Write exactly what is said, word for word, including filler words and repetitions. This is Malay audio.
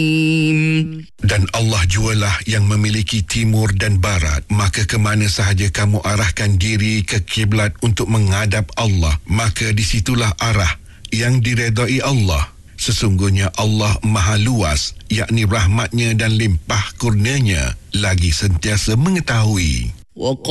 Dan Allah jualah yang memiliki timur dan barat, maka ke mana sahaja kamu arahkan diri ke kiblat untuk menghadap Allah, maka di situlah arah yang diredai Allah. Sesungguhnya Allah Maha Luas, yakni rahmatnya dan limpah kurnianya, lagi sentiasa mengetahui.